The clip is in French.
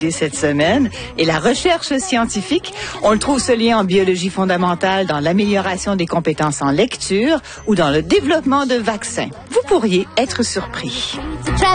Cette semaine et la recherche scientifique. On le trouve ce lien en biologie fondamentale dans l'amélioration des compétences en lecture ou dans le développement de vaccins. Vous pourriez être surpris.